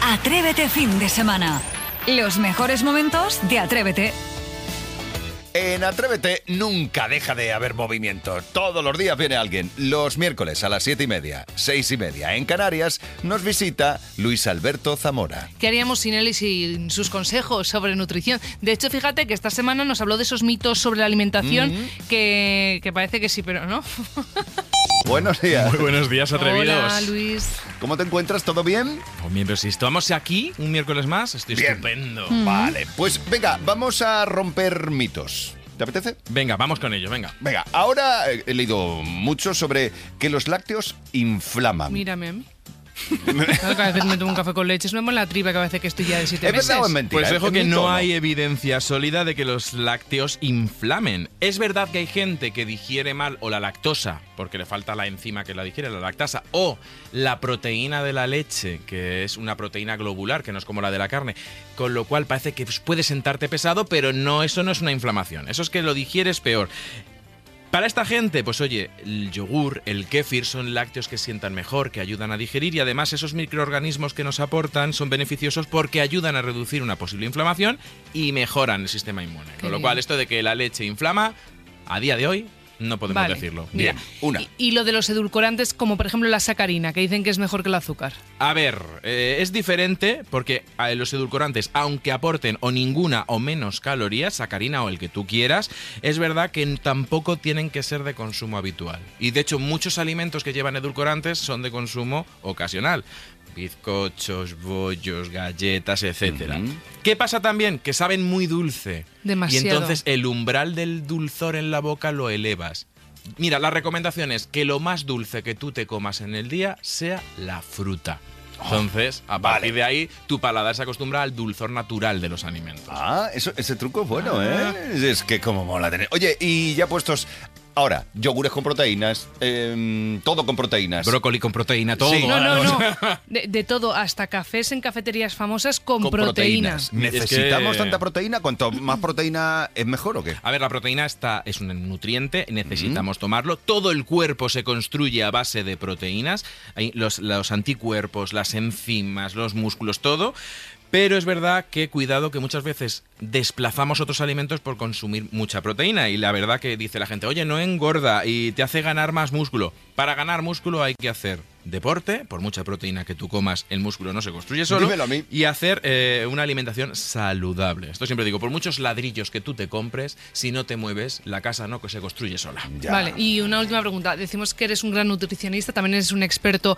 Atrévete fin de semana. Los mejores momentos de Atrévete. En Atrévete nunca deja de haber movimiento. Todos los días viene alguien. Los miércoles a las 7:30, 6:30 en Canarias nos visita Luis Alberto Zamora. ¿Qué haríamos sin él y sin sus consejos sobre nutrición? De hecho, fíjate que esta semana nos habló de esos mitos sobre la alimentación que parece que sí, pero no. Buenos días. Muy buenos días, atrevidos. Hola, Luis. ¿Cómo te encuentras? ¿Todo bien? Oh, mientras estamos aquí un miércoles más, estoy Bien. estupendo. Vale, pues venga, vamos a romper mitos. ¿Te apetece? Venga, vamos con ello, venga. Venga, ahora he leído mucho sobre que los lácteos inflaman. Mírame a mí. Claro, que a veces me tomo un café con leche, es una la tripa que a veces que estoy ya de 7 ¿Es meses. verdad o es mentira? Pues dejo ¿Es que mito o no hay evidencia sólida de que los lácteos inflamen. Es verdad que hay gente que digiere mal o la lactosa, porque le falta la enzima que la digiere, la lactasa, o la proteína de la leche, que es una proteína globular, que no es como la de la carne, con lo cual parece que puede sentarte pesado, pero no, eso no es una inflamación, eso es que lo digieres peor. Para esta gente, pues oye, el yogur, el kéfir son lácteos que sientan mejor, que ayudan a digerir y además esos microorganismos que nos aportan son beneficiosos porque ayudan a reducir una posible inflamación y mejoran el sistema inmune. Con lo cual, esto de que la leche inflama, a día de hoy, no podemos decirlo. Mira, Bien, una. Y lo de los edulcorantes, como por ejemplo la sacarina, que dicen que es mejor que el azúcar. A ver, es diferente porque los edulcorantes, aunque aporten o ninguna o menos calorías, sacarina o el que tú quieras, es verdad que tampoco tienen que ser de consumo habitual. Y de hecho, muchos alimentos que llevan edulcorantes son de consumo ocasional. Bizcochos, bollos, galletas, etcétera. ¿Qué pasa también? Que saben muy dulce. Demasiado. Y entonces el umbral del dulzor en la boca lo elevas. Mira, la recomendación es que lo más dulce que tú te comas en el día sea la fruta. Entonces, a partir de ahí, tu paladar se acostumbra al dulzor natural de los alimentos. Ah, ese truco es bueno, ¿eh? Es que como mola tener. Oye, y ya puestos. Ahora, yogures con proteínas, todo con proteínas. Brócoli con proteína, todo. Sí. No. De todo, hasta cafés en cafeterías famosas con proteínas. ¿Necesitamos Es que- tanta proteína? ¿Cuanto más proteína es mejor o qué? A ver, la proteína es un nutriente, necesitamos tomarlo. Todo el cuerpo se construye a base de proteínas. Hay los anticuerpos, las enzimas, los músculos, todo. Pero es verdad que cuidado que muchas veces desplazamos otros alimentos por consumir mucha proteína. Y la verdad que dice la gente, oye, no engorda y te hace ganar más músculo. Para ganar músculo hay que hacer deporte, por mucha proteína que tú comas, el músculo no se construye solo. Dímelo a mí. Y hacer una alimentación saludable. Esto siempre digo, por muchos ladrillos que tú te compres, si no te mueves, la casa no se construye sola. Ya. Vale, y una última pregunta. Decimos que eres un gran nutricionista, también eres un experto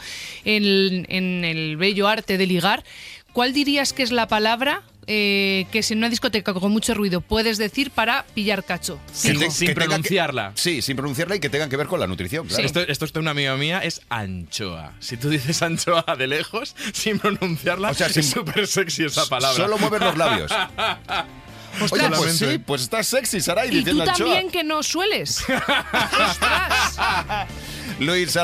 en el bello arte de ligar. ¿Cuál dirías que es la palabra que si en una discoteca con mucho ruido puedes decir para pillar cacho? Que Fijo. Sin tenga pronunciarla. Sí, sin pronunciarla y que tengan que ver con la nutrición, claro. Esto es de una amiga mía, es anchoa. Si tú dices anchoa de lejos, sin pronunciarla, O sea, es súper sexy esa palabra. Solo mueves los labios. Oye, pues Solamente. sí, pues estás sexy, Saray, Y tú diciendo anchoa. también que no sueles. ¡Ostras! Luis